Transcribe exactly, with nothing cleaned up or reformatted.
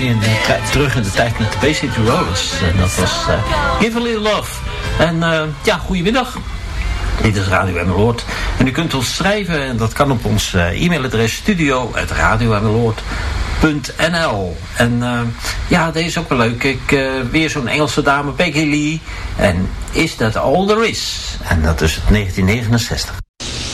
In de tijd, terug in de tijd met de Bay City Rollers. En dat was uh, Give a Little Love. En uh, ja, goedemiddag. Dit is Radio Emmeloord. En u kunt ons schrijven en dat kan op ons uh, e-mailadres studio at radio emmeloord punt n l. En uh, ja, deze is ook wel leuk. Ik, uh, weer zo'n Engelse dame, Peggy Lee. En Is That All There Is? En dat is negentien negenenzestig.